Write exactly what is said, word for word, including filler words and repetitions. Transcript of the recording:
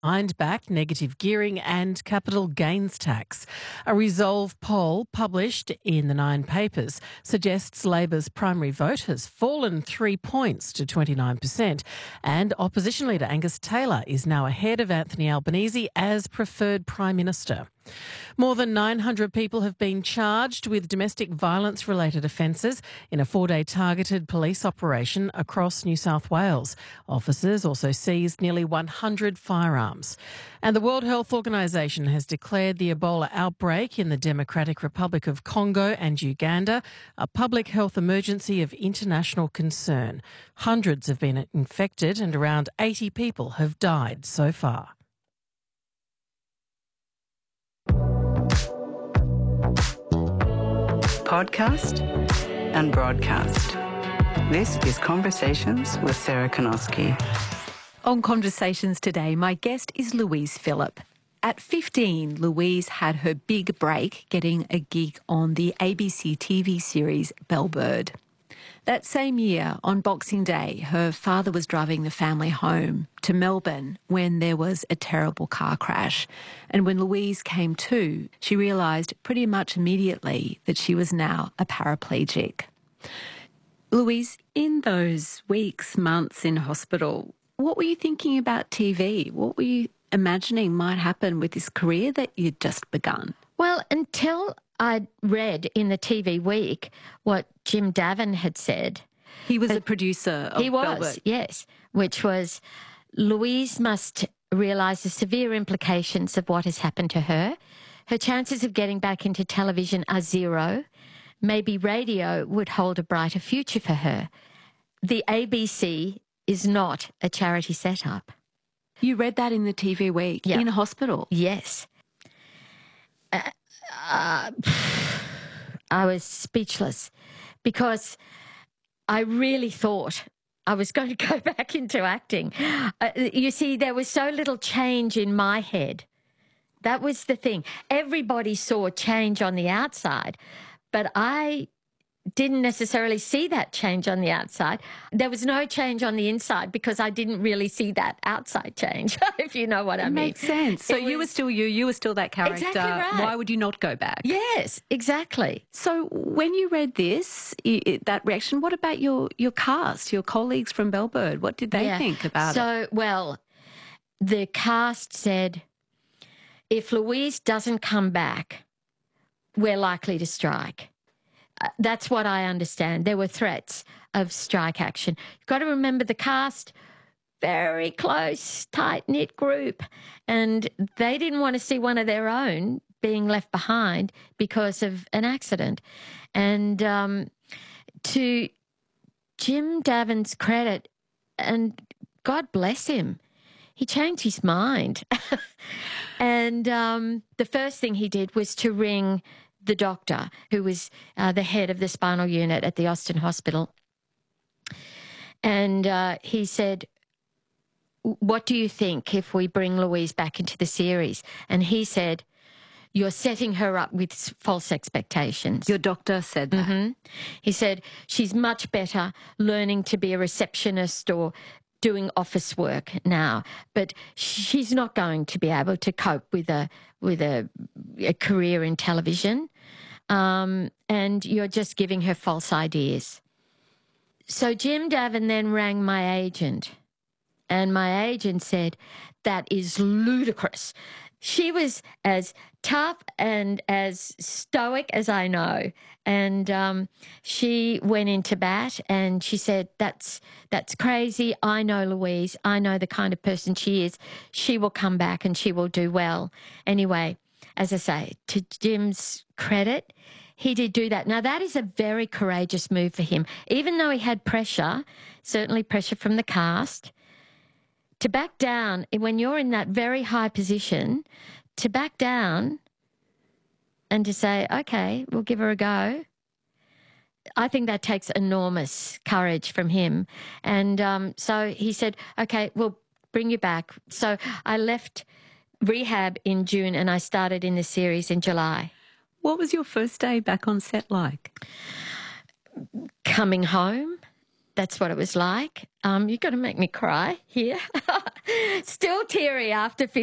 Wind back negative gearing and capital gains tax. A Resolve poll published in the Nine Papers suggests Labor's primary vote has fallen three points to twenty-nine percent, and opposition leader Angus Taylor is now ahead of Anthony Albanese as preferred Prime Minister. More than nine hundred people have been charged with domestic violence-related offences in a four-day targeted police operation across New South Wales. Officers also seized nearly one hundred firearms. And the World Health Organization has declared the Ebola outbreak in the Democratic Republic of Congo and Uganda a public health emergency of international concern. Hundreds have been infected and around eighty people have died so far. Podcast and broadcast. This is Conversations with Sarah Konoski. On Conversations today, my guest is Louise Phillip. At fifteen, Louise had her big break getting a gig on the A B C T V series Bellbird. That same year, on Boxing Day, her father was driving the family home to Melbourne when there was a terrible car crash. And when Louise came to, she realised pretty much immediately that she was now a paraplegic. Louise, in those weeks, months in hospital, what were you thinking about T V? What were you imagining might happen with this career that you'd just begun? Well, until I'd read in the T V Week what Jim Davin had said. He was a producer of He was, Bellbird. yes, which was Louise must realise the severe implications of what has happened to her. Her chances of getting back into television are zero. Maybe radio would hold a brighter future for her. The A B C is not a charity setup. You read that in the T V Week, Yep. in a hospital? Yes. Uh, uh, I was speechless because I really thought I was going to go back into acting. Uh, you see, there was so little change in my head. That was the thing. Everybody saw change on the outside, but I didn't necessarily see that change on the outside. There was no change on the inside because I didn't really see that outside change, if you know what I It mean. makes sense. So It you were was- still you, you were still that character. Exactly right. Why would you not go back? Yes, exactly. So when you read this, i i that reaction, what about your, your cast, your colleagues from Bellbird? What did they Yeah. think about it? So, well, the cast said, if Louise doesn't come back, we're likely to strike. Uh, That's what I understand. There were threats of strike action. You've got to remember the cast, very close, tight-knit group, and they didn't want to see one of their own being left behind because of an accident. And um, to Jim Davin's credit, and God bless him, he changed his mind. And um, the first thing he did was to ring the doctor who was uh, the head of the spinal unit at the Austin Hospital. And uh, he said, what do you think if we bring Louise back into the series? And he said, you're setting her up with false expectations. Your doctor said that. Mhm. He said, she's much better learning to be a receptionist or doing office work now, but she's not going to be able to cope with a with a, a career in television, um, and you're just giving her false ideas. So Jim Davin then rang my agent, and my agent said, that is ludicrous. She was as tough and as stoic as I know. And um, she went into bat and she said, that's that's crazy. I know Louise. I know the kind of person she is. She will come back and she will do well. Anyway, as I say, to Jim's credit, he did do that. Now, that is a very courageous move for him. Even though he had pressure, certainly pressure from the cast, to back down when you're in that very high position, to back down and to say, okay, we'll give her a go. I think that takes enormous courage from him. And um, so he said, okay, we'll bring you back. So I left rehab in June and I started in the series in July. What was your first day back on set like? Coming home, that's what it was like. Um, you've got to make me cry here. Still teary after